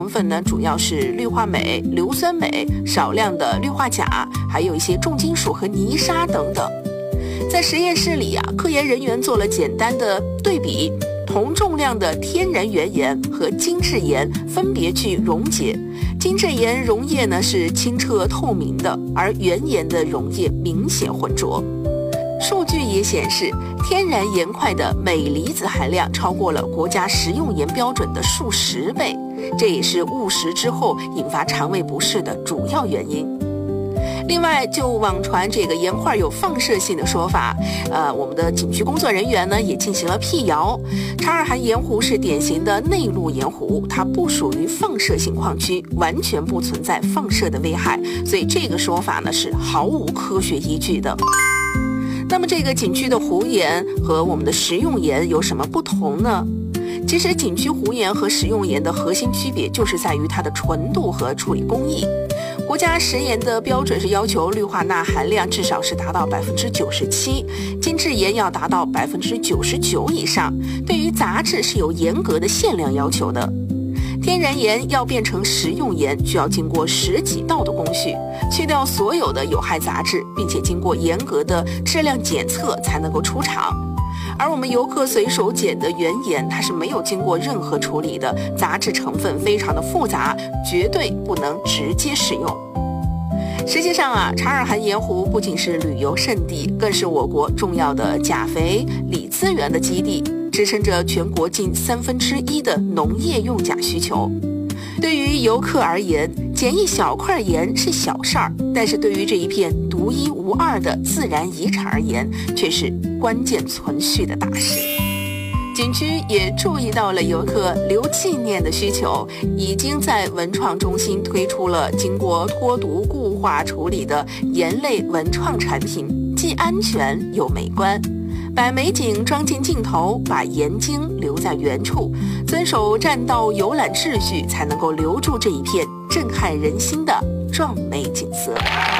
成分呢，主要是氯化镁、硫酸镁、少量的氯化钾，还有一些重金属和泥沙等等。在实验室里科研人员做了简单的对比，同重量的天然原岩和精制盐分别去溶解。精制盐溶液呢是清澈透明的，而原岩的溶液明显浑浊。数据也显示，天然盐块的镁离子含量超过了国家食用盐标准的数十倍，这也是误食之后引发肠胃不适的主要原因。另外，就网传这个盐块有放射性的说法，我们的景区工作人员呢也进行了辟谣。察尔汗盐湖是典型的内陆盐湖，它不属于放射性矿区，完全不存在放射的危害，所以这个说法呢是毫无科学依据的。那么这个景区的湖盐和我们的食用盐有什么不同呢？其实景区湖盐和食用盐的核心区别就是在于它的纯度和处理工艺。国家食盐的标准是要求氯化钠含量至少是达到97%，精制盐要达到99%以上。对于杂质是有严格的限量要求的。天然盐要变成食用盐，需要经过10几道的工序，去掉所有的有害杂质，并且经过严格的质量检测才能够出厂。而我们游客随手捡的原盐，它是没有经过任何处理的，杂质成分非常的复杂，绝对不能直接使用。实际上察尔汗盐湖不仅是旅游胜地，更是我国重要的钾肥、锂资源的基地，支撑着全国近1/3的农业用钾需求。对于游客而言，捡一小块盐是小事儿，但是对于这一片独一无二的自然遗产而言，却是关键存续的大事。景区也注意到了游客留纪念的需求，已经在文创中心推出了经过脱毒固化处理的盐类文创产品，既安全又美观。把美景装进镜头，把盐晶留在原处，遵守占道游览秩序，才能够留住这一片震撼人心的壮美景色。